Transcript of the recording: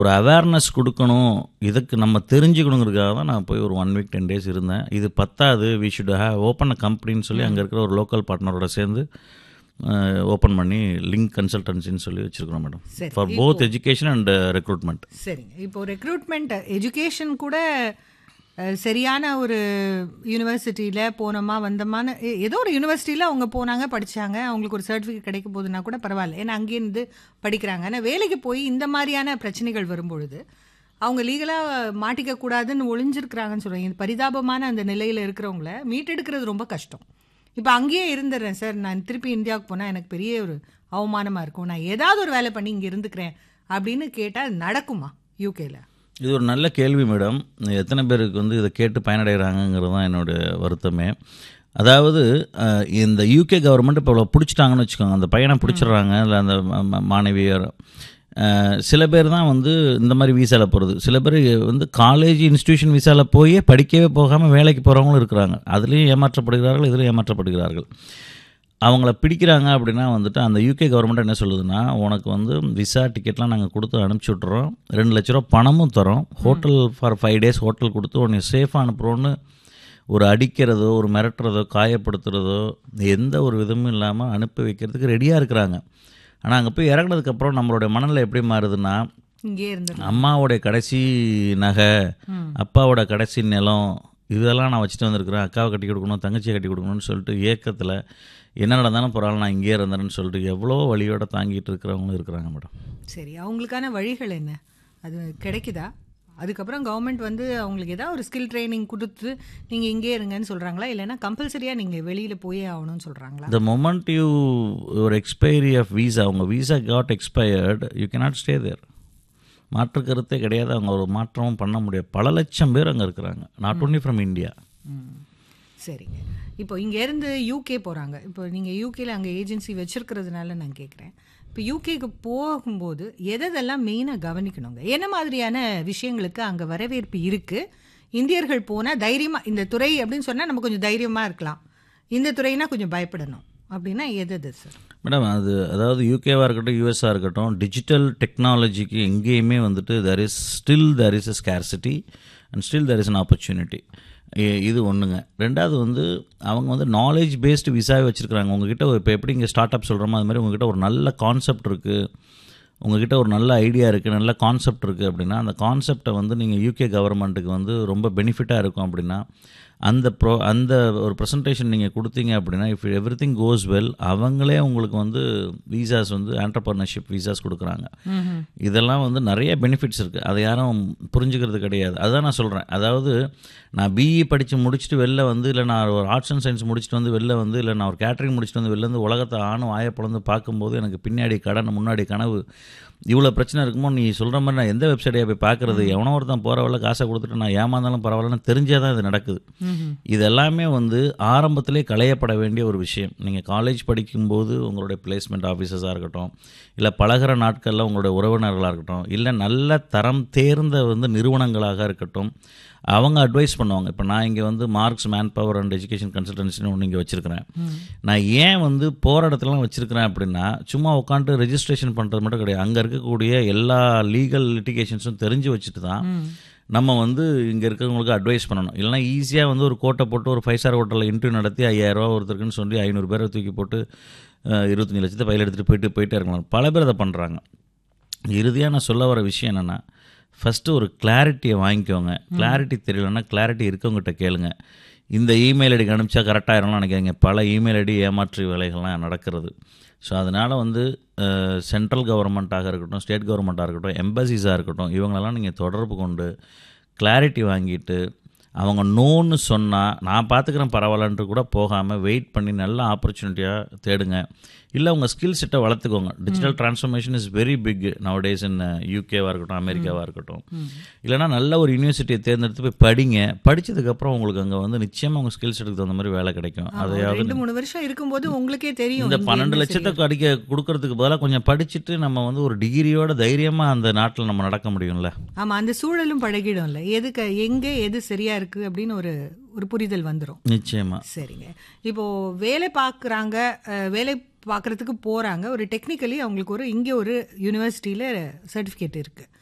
ஒரு அவேர்னஸ் கொடுக்கணும், இதுக்கு நம்ம தெரிஞ்சுக்கணுங்கிறதுக்காக தான் நான் போய் ஒரு 1 வீக் 10 டேஸ் இருந்தேன். இது பத்தாது, வி ஷுட் ஹேவ் ஓப்பன் அ கம்பெனின்னு சொல்லி அங்கே இருக்கிற ஒரு லோக்கல் பார்ட்னரோட சேர்ந்து ஓப்பன் பண்ணி லிங்க் கன்சல்டன்சின்னு சொல்லி வச்சுருக்கிறோம் மேடம், சரி, for both education and recruitment. சரிங்க. இப்போ ரெக்ரூட்மெண்ட் எஜுகேஷன் கூட சரியான ஒரு யூனிவர்சிட்டியில் போனோமா வந்தோமான்னு ஏதோ ஒரு யூனிவர்சிட்டியில் அவங்க போனாங்க படித்தாங்க, அவங்களுக்கு ஒரு சர்டிஃபிகேட் கிடைக்க போகுதுன்னா கூட பரவாயில்ல, ஏன்னா அங்கேருந்து படிக்கிறாங்க. ஆனால் வேலைக்கு போய் இந்த மாதிரியான பிரச்சனைகள் வரும்பொழுது அவங்க லீகலாக மாட்டிக்கக்கூடாதுன்னு ஒளிஞ்சிருக்கிறாங்கன்னு சொல்கிறேன். இது பரிதாபமான அந்த நிலையில் இருக்கிறவங்கள மீட்டெடுக்கிறது ரொம்ப கஷ்டம். இப்போ அங்கேயே இருந்துடுறேன் சார், நான் திருப்பி இந்தியாவுக்கு போனால் எனக்கு பெரிய ஒரு அவமானமாக இருக்கும், நான் ஏதாவது ஒரு வேலை பண்ணி இங்கே இருந்துக்கிறேன் அப்படின்னு கேட்டால் நடக்குமா யூகேல? இது ஒரு நல்ல கேள்வி மேடம். எத்தனை பேருக்கு வந்து இதை கேட்டு பயனடைகிறாங்கங்கிறது தான் என்னோட வருத்தமே. அதாவது இந்த யூகே கவர்மெண்ட் இப்போ பிடிச்சிட்டாங்கன்னு வச்சுக்கோங்க, அந்த பையனை பிடிச்சிடுறாங்க, இல்லை அந்த மாணவியர். சில பேர் தான் வந்து இந்த மாதிரி வீசாவில் போகிறது, சில பேர் வந்து காலேஜ் இன்ஸ்டிடியூஷன் வீசாவில் போய் படிக்கவே போகாமல் வேலைக்கு போகிறவங்களும் இருக்கிறாங்க. அதுலேயும் ஏமாற்றப்படுகிறார்கள், இதுலேயும் ஏமாற்றப்படுகிறார்கள். அவங்கள பிடிக்கிறாங்க அப்படின்னா வந்துட்டு அந்த யூகே கவர்மெண்ட் என்ன சொல்லுதுன்னா, உனக்கு வந்து விசா டிக்கெட்லாம் நாங்கள் கொடுத்து அனுப்பிச்சி விட்றோம், 2 லட்ச ரூபா பணமும் தரோம், ஹோட்டல் ஃபார் 5 டேஸ் ஹோட்டல் கொடுத்து உன்னை சேஃபாக அனுப்புகிறோன்னு ஒரு அடிக்கிறதோ ஒரு மிரட்டுறதோ காயப்படுத்துகிறதோ எந்த ஒரு விதமும் இல்லாமல் அனுப்பி வைக்கிறதுக்கு ரெடியாக இருக்கிறாங்க. ஆனால் அங்கே போய் இறங்கினதுக்கப்புறம் நம்மளுடைய மனநிலை எப்படி மாறுதுன்னா, அம்மாவோடைய கடைசி நகை, அப்பாவோட கடைசி நிலம், இதெல்லாம் நான் வச்சுட்டு வந்திருக்கிறேன், அக்காவை கட்டி கொடுக்கணும், தங்கச்சியை கட்டி கொடுக்கணும்னு சொல்லிட்டு ஏக்கத்தில் என்ன நடந்தாலும் பரவாயில்ல நான் இங்கேயே இருந்தேன்னு சொல்லிட்டு எவ்வளோ வழியோடு தாங்கிட்டு இருக்கிறவங்களும் இருக்கிறாங்க மேடம். சரி, அவங்களுக்கான வழிகள் என்ன, அது கிடைக்குதா? அதுக்கப்புறம் கவர்மெண்ட் வந்து அவங்களுக்கு ஏதாவது ஒரு ஸ்கில் ட்ரைனிங் கொடுத்து நீங்கள் இங்கே இருங்கன்னு சொல்கிறாங்களா, இல்லைன்னா கம்பல்சரியாக நீங்கள் வெளியில் போயே ஆகணும்னு சொல்கிறாங்களா? த மொமெண்ட் யூ ஒரு எக்ஸ்பைரி ஆஃப் வீசா, உங்கள் visa God expired, you cannot stay there. மாற்று கருத்தே கிடையாது, அவங்க ஒரு மாற்றமும் பண்ண முடியாது. பல லட்சம் பேர் அங்கே இருக்கிறாங்க, நாட் ஒன்லி ஃப்ரம் இந்தியா. சரிங்க. இப்போ இங்கேருந்து யூகே போகிறாங்க, இப்போ நீங்கள் யூகேல அங்கே ஏஜென்சி வச்சுருக்கிறதுனால நான் கேட்குறேன், இப்போ யூகேக்கு போகும்போது எதெல்லாம் மெயினாக கவனிக்கணுங்க? என்ன மாதிரியான விஷயங்களுக்கு அங்கே வரவேற்பு இருக்குது? இந்தியர்கள் போனால் தைரியமாக இந்த துறை அப்படின்னு சொன்னால் நம்ம கொஞ்சம் தைரியமாக இருக்கலாம், இந்த துறைனா கொஞ்சம் பயப்படணும் அப்படின்னா எது சார்? மேடம், அதாவது யூகேவாக இருக்கட்டும் யூஎஸ்ஆ இருக்கட்டும், டிஜிட்டல் டெக்னாலஜிக்கு எங்கேயுமே வந்துட்டு there is a scarcity and still there is an opportunity. இது ஒன்றுங்க. ரெண்டாவது வந்து அவங்க வந்து நாலேஜ் பேஸ்டு விசாவே வச்சுருக்கிறாங்க. உங்ககிட்ட இப்போ எப்படி இங்கே ஸ்டார்ட் அப் சொல்கிறோமோ அது மாதிரி உங்ககிட்ட ஒரு நல்ல கான்செப்ட் இருக்குது, உங்ககிட்ட ஒரு நல்ல ஐடியா இருக்குது, நல்ல கான்செப்ட் இருக்குது அப்படின்னா அந்த கான்செப்டை வந்து நீங்கள் யூகே கவர்மெண்ட்டுக்கு வந்து ரொம்ப பெனிஃபிட்டாக இருக்கும் அப்படின்னா அந்த ஒரு ப்ரெசன்டேஷன் நீங்கள் கொடுத்தீங்க அப்படின்னா if every thing cos well, அவங்களே உங்களுக்கு வந்து வீசாஸ் வந்து ஆண்டர்பிரினர்ஷிப் வீசாஸ் கொடுக்குறாங்க. இதெல்லாம் வந்து நிறைய பெனிஃபிட்ஸ் இருக்குது, அதை யாரும் புரிஞ்சுக்கிறது கிடையாது. அதுதான் நான் சொல்கிறேன். அதாவது நான் பிஇ படித்து முடிச்சுட்டு வெளில வந்து, இல்லை நான் ஒரு ஆர்ட்ஸ் அண்ட் சயின்ஸ் முடிச்சுட்டு வந்து வெளில வந்து, இல்லை நான் ஒரு கேட்ரிங் முடிச்சுட்டு வந்து வெளில வந்து உலகத்தை ஆணும் ஆயப்பழந்து பார்க்கும்போது எனக்கு பின்னாடி கடன் முன்னாடி கனவு இவ்வளோ பிரச்சனை இருக்குமோ, நீ சொல்கிற மாதிரி நான் எந்த வெப்சைட்டையாக போய் பார்க்குறது, எவனோ ஒருத்தன் போகிறவள காசை கொடுத்துட்டு நான் ஏமாந்தாலும் பரவாயில்லன்னு தெரிஞ்சால் தான் இது நடக்குது. இதெல்லாமே வந்து ஆரம்பத்திலே களையப்பட வேண்டிய ஒரு விஷயம். நீங்கள் காலேஜ் படிக்கும்போது உங்களுடைய பிளேஸ்மெண்ட் ஆஃபீஸர்ஸாக இருக்கட்டும், இல்லை பழகிற நாட்களில் உங்களுடைய உறவினர்களாக இருக்கட்டும், இல்லை நல்ல தரம் தேர்ந்த வந்து நிறுவனங்களாக இருக்கட்டும், அவங்க அட்வைஸ் பண்ணுவாங்க. இப்போ நான் இங்கே வந்து marks man power and education கன்சல்டன்சின்னு ஒன்று இங்கே வச்சுருக்கிறேன். நான் ஏன் வந்து போகிற இடத்துலலாம் வச்சுருக்கிறேன் அப்படின்னா, சும்மா உட்காந்துட்டு ரெஜிஸ்ட்ரேஷன் பண்ணுறது மட்டும் கிடையாது, அங்கே இருக்கக்கூடிய எல்லா லீகல் லிட்டிகேஷன்ஸும் தெரிஞ்சு வச்சுட்டு தான் நம்ம வந்து இங்கே இருக்கிறவங்களுக்கு அட்வைஸ் பண்ணணும். இல்லைனா ஈஸியாக வந்து ஒரு கோட்டை போட்டு ஒரு 5 ஸ்டார் ஹோட்டலில் இன்டர்வியூ நடத்தி 5000 ரூபா ஒருத்தருக்குன்னு சொல்லி 500 பேரை தூக்கி போட்டு 25 லட்சத்தை பையில் எடுத்துகிட்டு போயிட்டே இருக்கலாம். பல பேர் அதை பண்ணுறாங்க. இறுதியாக நான் சொல்ல வர விஷயம் என்னென்னா, ஃபஸ்ட்டு ஒரு கிளாரிட்டியை வாங்கிக்கோங்க. கிளாரிட்டி தெரியலன்னா கிளாரிட்டி இருக்கவங்ககிட்ட கேளுங்க. இந்த இமெயில் ஐடிக்கு அனுப்பிச்சா கரெக்டாக இருக்கணும்னு நினைக்காதீங்க. பல இமெயில் ஐடி ஏமாற்று வேலைகள்லாம் நடக்கிறது. ஸோ அதனால் வந்து சென்ட்ரல் கவர்மெண்ட்டாக இருக்கட்டும், ஸ்டேட் கவர்மெண்ட்டாக இருக்கட்டும், எம்பசிஸாக இருக்கட்டும், இவங்களெல்லாம் நீங்கள் தொடர்பு கொண்டு கிளாரிட்டி வாங்கிட்டு அவங்க நோன்னு சொன்னால் நான் பார்த்துக்கிறேன் பரவாயில்லன்ட்டு கூட போகாமல் வெயிட் பண்ணி நல்ல ஆப்பர்ச்சுனிட்டியாக தேடுங்க. இல்லை உங்கள் ஸ்கில் செட்டை வளர்த்துக்கோங்க. Digital transformation is very big nowadays இன் யூகேவாக இருக்கட்டும், அமெரிக்காவாக இருக்கட்டும். இல்லைனா நல்ல ஒரு யூனிவர்சிட்டியை தேர்ந்தெடுத்து போய் படிங்க. படித்ததுக்கப்புறம் உங்களுக்கு அங்கே வந்து நிச்சயமாக உங்கள் ஸ்கில் செட்டுக்கு தகுந்த மாதிரி வேலை கிடைக்கும். அதையாவது 2-3 வருஷம் இருக்கும்போது உங்களுக்கே தெரியும். இந்த 12 லட்சத்தை கொடுக்கறதுக்கு பதிலாக கொஞ்சம் படிச்சுட்டு நம்ம வந்து ஒரு டிகிரியோட தைரியமாக அந்த நாட்டில் நம்ம நடக்க முடியும்ல. ஆமாம், அந்த சூழலும் பழகிடும்ல, எதுக்கு எங்கே எது சரியாக இருக்குது அப்படின்னு ஒரு புரிதல் வந்துடும் நிச்சயமாக. சரிங்க. இப்போது வேலை பார்க்குறாங்க, வேலை பார்க்குறதுக்கு போகிறாங்க, ஒரு டெக்னிக்கலி அவங்களுக்கு இங்கே ஒரு யூனிவர்சிட்டியில் சர்டிஃபிகேட் இருக்குது,